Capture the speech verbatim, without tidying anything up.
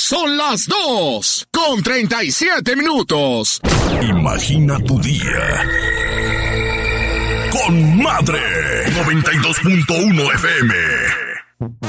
Son las dos con treinta y siete minutos. Imagina tu día con Madre noventa y dos punto uno F M.